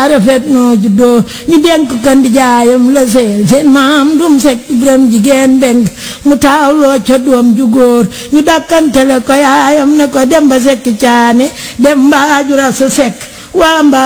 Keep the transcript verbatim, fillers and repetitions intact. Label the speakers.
Speaker 1: yaa rafet noo juddoo ñu dénk kan di jaayam la seel seen maam dum Sekk Biram jigéen beng mu taawloo ca doom ju góor ñu dakkantele ko yaayam ne ko Demba Sekk Caane Demba Ajura sa Sekk waa